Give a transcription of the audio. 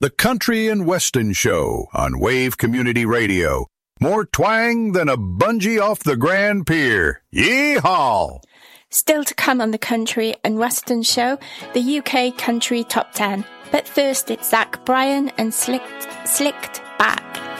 The Country and Weston Show on Wave Community Radio. More twang than a bungee off the Grand Pier. Yee-haw! Still to come on the Country and Western Show, the UK Country Top 10. But first, it's Zach Bryan and Slicked Back.